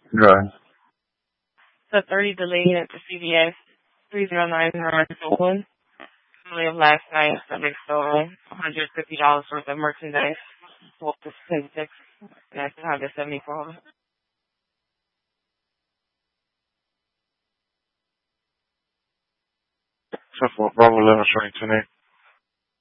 Good. The 30 delayed at the CVS 309 Oakland. Early of last night, subject stolen $150 worth of merchandise. Wolf to 6, and that's 174. So for Bravo 11 20.